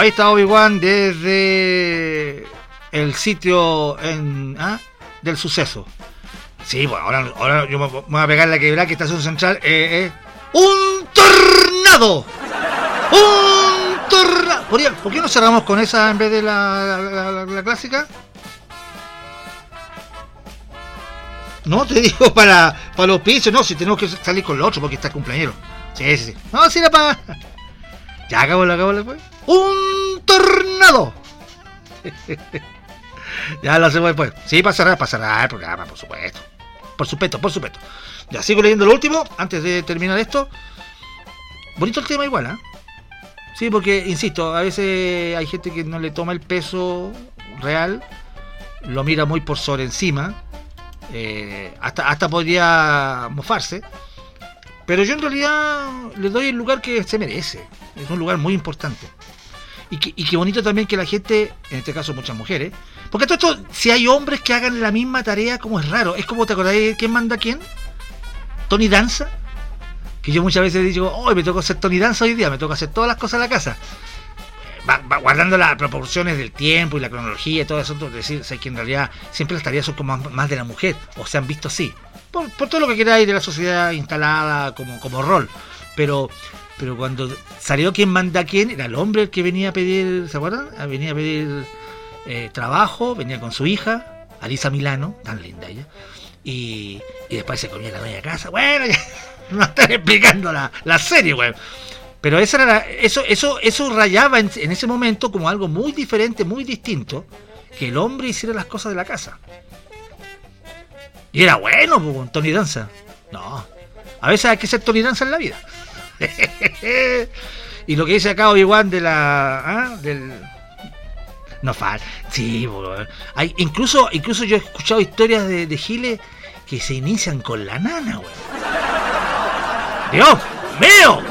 ahí está Obi-Wan desde el sitio del suceso. Sí, bueno, ahora yo me voy a pegar la quebrada que Estación Central. ¡Un tornado! ¡Un tornado! ¿Por qué no cerramos con esa en vez de la clásica? No, te digo para los pisos, no, si tenemos que salir con los otros porque está el cumpleañero. Sí. No, si era para... Ya acabó pues. ¡Un tornado! Ya lo hacemos después. Sí, para cerrar el programa, por supuesto. Por supuesto. Ya sigo leyendo lo último, antes de terminar esto. Bonito el tema igual, ¿eh? Sí, porque, insisto, a veces hay gente que no le toma el peso real, lo mira muy por sobre encima, hasta podría mofarse, pero yo en realidad le doy el lugar que se merece. Es un lugar muy importante. Y qué bonito también que la gente, en este caso muchas mujeres, porque todo esto, si hay hombres que hagan la misma tarea, como es raro. Es como, ¿te acordás de quién manda a quién? Tony Danza. Que yo muchas veces he dicho, hoy me toca hacer Tony Danza hoy día, me toca hacer todas las cosas en la casa. Va guardando las proporciones del tiempo y la cronología y todo eso, es decir, sé que en realidad siempre las tareas son como más de la mujer, o se han visto así. Por todo lo que queráis de la sociedad instalada como rol. Pero cuando salió quién manda a quién, era el hombre el que venía a pedir, ¿se acuerdan? Venía a pedir trabajo, venía con su hija, Alisa Milano, tan linda ella, y después se comía la media casa. Bueno, ya no están explicando la serie, güey. Pero eso rayaba en ese momento como algo muy diferente, muy distinto, que el hombre hiciera las cosas de la casa. Y era bueno, pues, Tony Danza. No, a veces hay que ser Tony Danza en la vida. Y lo que dice acá Obi-Wan del... No falta. Sí, bueno. Incluso yo he escuchado historias de Giles que se inician con la nana, güey. ¡Dios mío!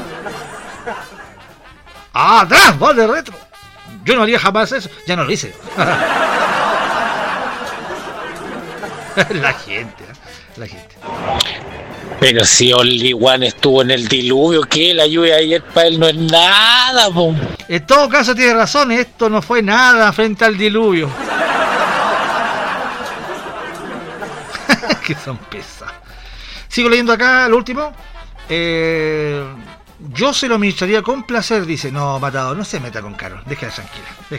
¡Atrás, vos de retro! Yo no haría jamás eso. Ya no lo hice. La gente. Pero si Only One estuvo en el diluvio, ¿qué? La lluvia ayer para él no es nada, po. En todo caso tiene razón, esto no fue nada frente al diluvio. Que son pesados. Sigo leyendo acá, lo último. Yo se lo administraría con placer, dice. No, Matado, no se meta con Carol, déjala tranquila.